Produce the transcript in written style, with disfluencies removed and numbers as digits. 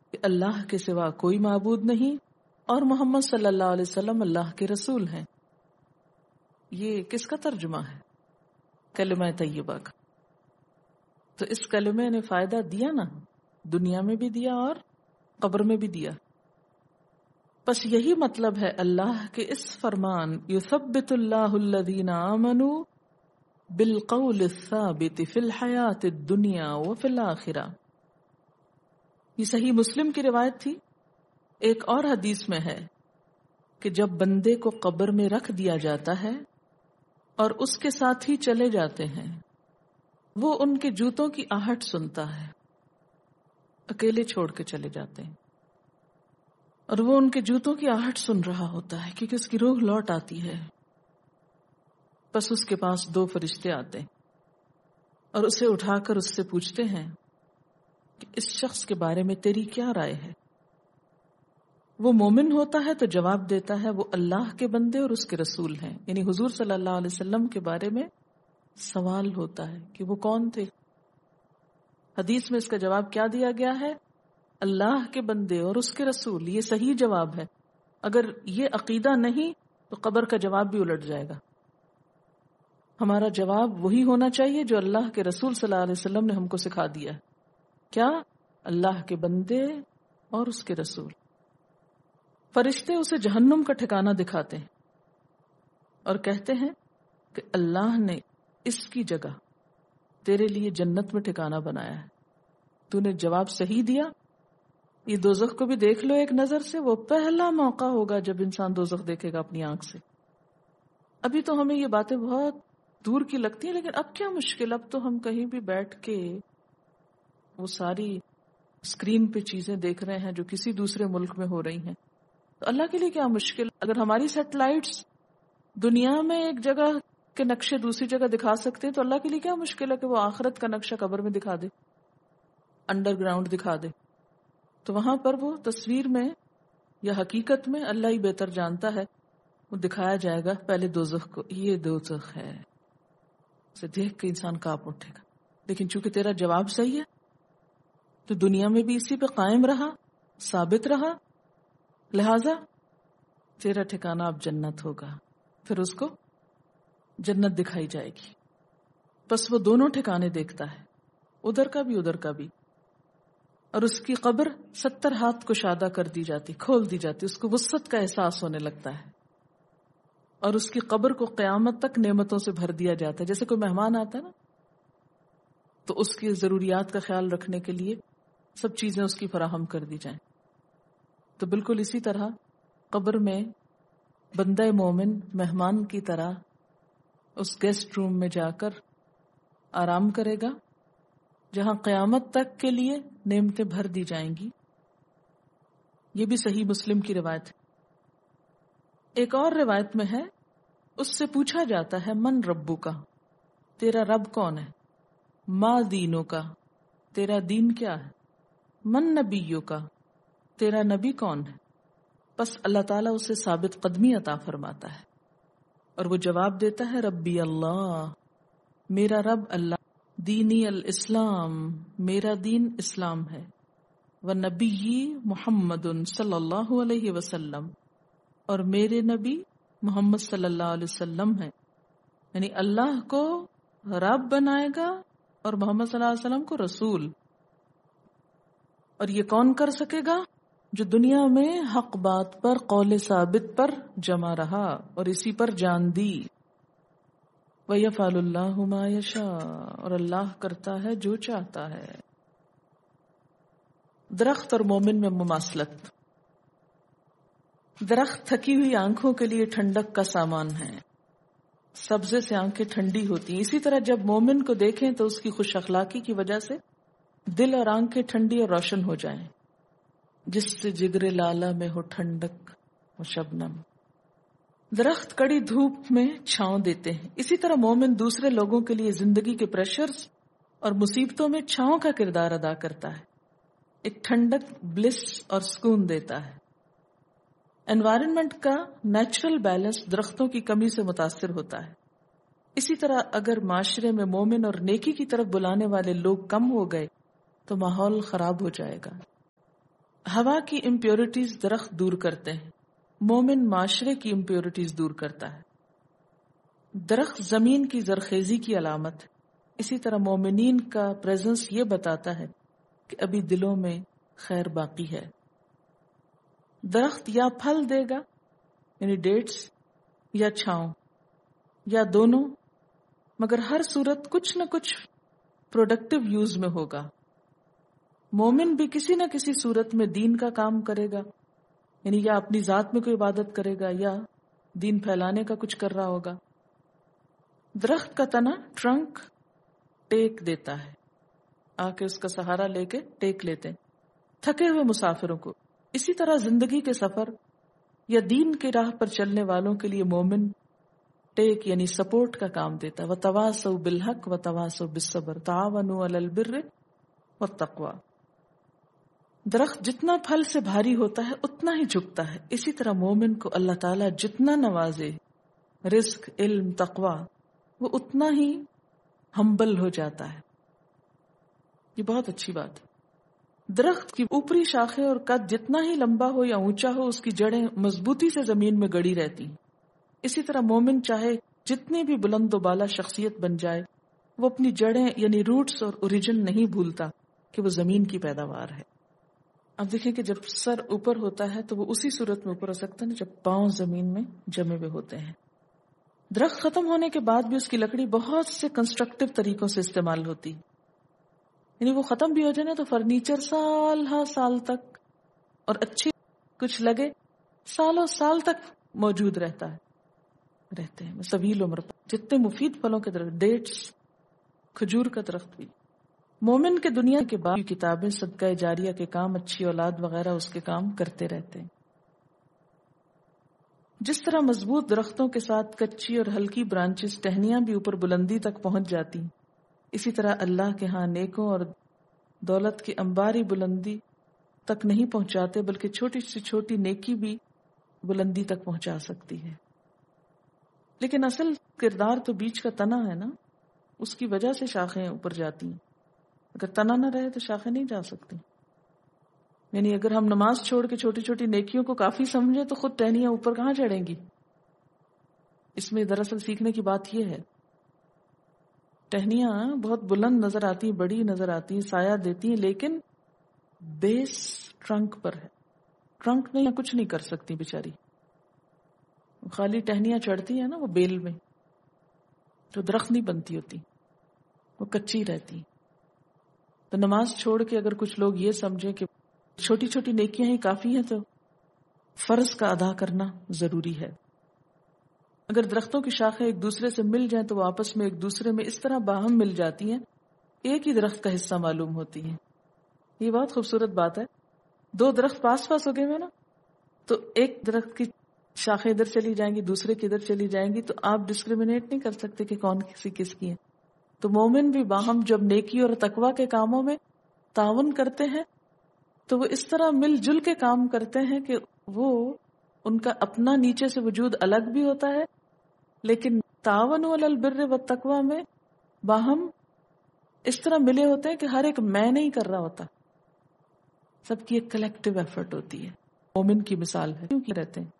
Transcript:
کہ اللہ کے سوا کوئی معبود نہیں اور محمد صلی اللہ علیہ وسلم اللہ کے رسول ہیں۔ یہ کس کا ترجمہ ہے؟ کلمہ طیبہ کا۔ تو اس کلمے نے فائدہ دیا نا، دنیا میں بھی دیا اور قبر میں بھی دیا۔ بس یہی مطلب ہے اللہ کے اس فرمان یثبت اللہ الذین آمنوا بالقول الثابت فی الحیات الدنیا وفی الآخرہ۔ یہ صحیح مسلم کی روایت تھی۔ ایک اور حدیث میں ہے کہ جب بندے کو قبر میں رکھ دیا جاتا ہے اور اس کے ساتھ ہی چلے جاتے ہیں، وہ ان کے جوتوں کی آہٹ سنتا ہے، اکیلے چھوڑ کے چلے جاتے ہیں، اور وہ ان کے جوتوں کی آہٹ سن رہا ہوتا ہے کیونکہ اس کی روح لوٹ آتی ہے۔ بس اس کے پاس دو فرشتے آتے ہیں اور اسے اٹھا کر اس سے پوچھتے ہیں کہ اس شخص کے بارے میں تیری کیا رائے ہے؟ وہ مومن ہوتا ہے تو جواب دیتا ہے وہ اللہ کے بندے اور اس کے رسول ہیں، یعنی حضور صلی اللہ علیہ وسلم کے بارے میں سوال ہوتا ہے کہ وہ کون تھے۔ حدیث میں اس کا جواب کیا دیا گیا ہے؟ اللہ کے بندے اور اس کے رسول۔ یہ صحیح جواب ہے۔ اگر یہ عقیدہ نہیں تو قبر کا جواب بھی الٹ جائے گا۔ ہمارا جواب وہی ہونا چاہیے جو اللہ کے رسول صلی اللہ علیہ وسلم نے ہم کو سکھا دیا ہے۔ کیا؟ اللہ کے بندے اور اس کے رسول۔ فرشتے اسے جہنم کا ٹھکانہ دکھاتے ہیں اور کہتے ہیں کہ اللہ نے اس کی جگہ تیرے لیے جنت میں ٹھکانہ بنایا ہے، تو نے جواب صحیح دیا۔ یہ دوزخ کو بھی دیکھ لو ایک نظر سے، وہ پہلا موقع ہوگا جب انسان دوزخ دیکھے گا اپنی آنکھ سے۔ ابھی تو ہمیں یہ باتیں بہت دور کی لگتی ہیں، لیکن اب کیا مشکل، اب تو ہم کہیں بھی بیٹھ کے وہ ساری اسکرین پہ چیزیں دیکھ رہے ہیں جو کسی دوسرے ملک میں ہو رہی ہیں۔ تو اللہ کے لیے کیا مشکل؟ اگر ہماری سیٹلائٹس دنیا میں ایک جگہ کے نقشے دوسری جگہ دکھا سکتے ہیں تو اللہ کے لیے کیا مشکل ہے کہ وہ آخرت کا نقشہ قبر میں دکھا دے، انڈر گراؤنڈ دکھا دے۔ تو وہاں پر وہ تصویر میں یا حقیقت میں اللہ ہی بہتر جانتا ہے، وہ دکھایا جائے گا پہلے دوزخ کو، یہ دوزخ ہے، اسے دیکھ کے انسان کانپ اٹھے گا۔ لیکن چونکہ تیرا جواب صحیح ہے تو دنیا میں بھی اسی پہ قائم رہا، ثابت رہا، لہذا تیرا ٹھکانہ اب جنت ہوگا۔ پھر اس کو جنت دکھائی جائے گی۔ بس وہ دونوں ٹھکانے دیکھتا ہے، ادھر کا بھی ادھر کا بھی، اور اس کی قبر 70 ہاتھ کشادہ کر دی جاتی، کھول دی جاتی، اس کو وسعت کا احساس ہونے لگتا ہے، اور اس کی قبر کو قیامت تک نعمتوں سے بھر دیا جاتا ہے۔ جیسے کوئی مہمان آتا ہے نا تو اس کی ضروریات کا خیال رکھنے کے لیے سب چیزیں اس کی فراہم کر دی جائیں، تو بالکل اسی طرح قبر میں بندہ مومن مہمان کی طرح اس گیسٹ روم میں جا کر آرام کرے گا جہاں قیامت تک کے لیے نعمتیں بھر دی جائیں گی۔ یہ بھی صحیح مسلم کی روایت ہے۔ ایک اور روایت میں ہے اس سے پوچھا جاتا ہے من ربو کا، تیرا رب کون ہے؟ ما دینوں کا، تیرا دین کیا ہے؟ من نبیوں کا، تیرا نبی کون ہے؟ بس اللہ تعالیٰ اسے ثابت قدمی عطا فرماتا ہے اور وہ جواب دیتا ہے ربی اللہ، میرا رب اللہ، دینی الاسلام، میرا دین اسلام ہے، ونبی محمد صلی اللہ علیہ وسلم، اور میرے نبی محمد صلی اللہ علیہ وسلم ہے۔ یعنی اللہ کو رب بنائے گا اور محمد صلی اللہ علیہ وسلم کو رسول۔ اور یہ کون کر سکے گا؟ جو دنیا میں حق بات پر، قول ثابت پر جمع رہا اور اسی پر جان دی۔ وَيَفْعَلُ اللَّهُ مَا يَشَاءُ، اور اللہ کرتا ہے جو چاہتا ہے۔ درخت اور مومن میں مماثلت۔ درخت تھکی ہوئی آنکھوں کے لیے ٹھنڈک کا سامان ہے، سبزے سے آنکھیں ٹھنڈی ہوتی ہیں۔ اسی طرح جب مومن کو دیکھیں تو اس کی خوش اخلاقی کی وجہ سے دل اور آنکھیں ٹھنڈی اور روشن ہو جائیں، جس سے جگر لالہ میں ہو ٹھنڈک و شبنم۔ درخت کڑی دھوپ میں چھاؤں دیتے ہیں، اسی طرح مومن دوسرے لوگوں کے لیے زندگی کے پریشرز اور مصیبتوں میں چھاؤں کا کردار ادا کرتا ہے، ایک ٹھنڈک، بلس اور سکون دیتا ہے۔ انوائرمنٹ کا نیچرل بیلنس درختوں کی کمی سے متاثر ہوتا ہے۔ اسی طرح اگر معاشرے میں مومن اور نیکی کی طرف بلانے والے لوگ کم ہو گئے تو ماحول خراب ہو جائے گا۔ ہوا کی امپیورٹیز درخت دور کرتے ہیں، مومن معاشرے کی امپیورٹیز دور کرتا ہے۔ درخت زمین کی زرخیزی کی علامت، اسی طرح مومنین کا پریزنس یہ بتاتا ہے کہ ابھی دلوں میں خیر باقی ہے۔ درخت یا پھل دے گا یعنی ڈیٹس، یا چھاؤں، یا دونوں، مگر ہر صورت کچھ نہ کچھ پروڈکٹیو یوز میں ہوگا۔ مومن بھی کسی نہ کسی صورت میں دین کا کام کرے گا، یعنی یا اپنی ذات میں کوئی عبادت کرے گا یا دین پھیلانے کا کچھ کر رہا ہوگا۔ درخت کا تنا، ٹرنک، ٹیک دیتا ہے، آ کے اس کا سہارا لے کے ٹیک لیتے ہیں تھکے ہوئے مسافروں کو۔ اسی طرح زندگی کے سفر یا دین کی راہ پر چلنے والوں کے لیے مومن ٹیک یعنی سپورٹ کا کام دیتا ہے۔ وَتَوَاصَوْا بِالْحَقِّ وَتَوَاصَوْا بِالصَّبْرِ تَعَاوَنُوا عَلَى الْبِرِّ وَالتَّقْوَىٰ۔ درخت جتنا پھل سے بھاری ہوتا ہے اتنا ہی جھکتا ہے، اسی طرح مومن کو اللہ تعالیٰ جتنا نوازے، رزق، علم، تقوی، وہ اتنا ہی ہمبل ہو جاتا ہے۔ یہ بہت اچھی بات ہے۔ درخت کی اوپری شاخیں اور قد جتنا ہی لمبا ہو یا اونچا ہو، اس کی جڑیں مضبوطی سے زمین میں گڑی رہتی ہیں۔ اسی طرح مومن چاہے جتنی بھی بلند و بالا شخصیت بن جائے، وہ اپنی جڑیں یعنی روٹس اور اوریجن نہیں بھولتا کہ وہ زمین کی پیداوار ہے۔ اب دیکھیں کہ جب سر اوپر ہوتا ہے تو وہ اسی صورت میں اوپر ہو سکتا ہے جب پاؤں زمین میں جمے ہوئے ہوتے ہیں۔ درخت ختم ہونے کے بعد بھی اس کی لکڑی بہت سے کنسٹرکٹیو طریقوں سے استعمال ہوتی، یعنی وہ ختم بھی ہو جائے نا تو فرنیچر سال ہا سال تک، اور اچھی کچھ لگے سالوں سال تک موجود رہتے ہیں طویل عمر پر۔ جتنے مفید پھلوں کے درخت، ڈیٹس، کھجور کا درخت بھی۔ مومن کے دنیا کے بعد کتابیں، صدقہ جاریہ کے کام، اچھی اولاد وغیرہ اس کے کام کرتے رہتے ہیں۔ جس طرح مضبوط درختوں کے ساتھ کچی اور ہلکی برانچز، ٹہنیاں بھی اوپر بلندی تک پہنچ جاتی، اسی طرح اللہ کے ہاں نیکوں اور دولت کے انباری بلندی تک نہیں پہنچاتے، بلکہ چھوٹی سے چھوٹی نیکی بھی بلندی تک پہنچا سکتی ہے۔ لیکن اصل کردار تو بیچ کا تنا ہے نا، اس کی وجہ سے شاخیں اوپر جاتی ہیں۔ اگر تنا نہ رہے تو شاخیں نہیں جا سکتی۔ یعنی اگر ہم نماز چھوڑ کے چھوٹی چھوٹی نیکیوں کو کافی سمجھے تو خود ٹہنیاں اوپر کہاں چڑھیں گی؟ اس میں دراصل سیکھنے کی بات یہ ہے، ٹہنیاں بہت بلند نظر آتی ہیں، بڑی نظر آتی ہیں، سایہ دیتی ہیں، لیکن بیس ٹرنک پر ہے۔ ٹرنک نہیں، کچھ نہیں کر سکتی بیچاری، خالی ٹہنیاں چڑھتی ہیں نا وہ بیل میں، تو درخت نہیں بنتی ہوتی، وہ کچی رہتی۔ تو نماز چھوڑ کے اگر کچھ لوگ یہ سمجھیں کہ چھوٹی چھوٹی نیکیاں ہی کافی ہیں، تو فرض کا ادا کرنا ضروری ہے۔ اگر درختوں کی شاخیں ایک دوسرے سے مل جائیں تو وہ آپس میں ایک دوسرے میں اس طرح باہم مل جاتی ہیں، ایک ہی درخت کا حصہ معلوم ہوتی ہیں۔ یہ بہت خوبصورت بات ہے۔ دو درخت پاس پاس ہو گئے ہوئے نا، تو ایک درخت کی شاخیں ادھر چلی جائیں گی، دوسرے کی ادھر چلی جائیں گی، تو آپ ڈسکریمنیٹ نہیں کر سکتے کہ کون کس کی ہے۔ تو مومن بھی باہم جب نیکی اور تقوی کے کاموں میں تعاون کرتے ہیں تو وہ اس طرح مل جل کے کام کرتے ہیں کہ وہ ان کا اپنا نیچے سے وجود الگ بھی ہوتا ہے، لیکن تعاونوا علی البر والتقوی میں باہم اس طرح ملے ہوتے ہیں کہ ہر ایک میں نہیں کر رہا ہوتا، سب کی ایک کلیکٹیو ایفرٹ ہوتی ہے۔ مومن کی مثال ہے کیوں رہتے ہیں